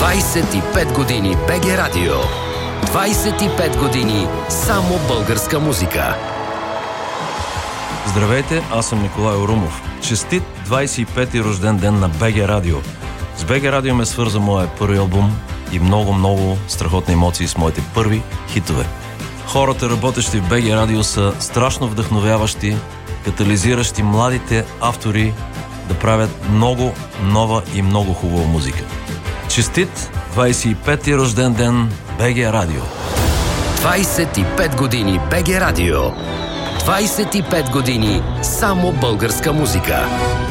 25 години БГ Радио. 25 години само българска музика. Здравейте, аз съм Николай Орумов. Честит 25-ти рожден ден на БГ Радио. С БГ Радио ме свърза моя първи албум и много страхотни емоции с моите първи хитове. Хората, работещи в БГ Радио, са страшно вдъхновяващи, катализиращи младите автори да правят много нова и много хубава музика. Честит 25-ти рожден ден БГ Радио. 25 години БГ Радио. 25 години само българска музика.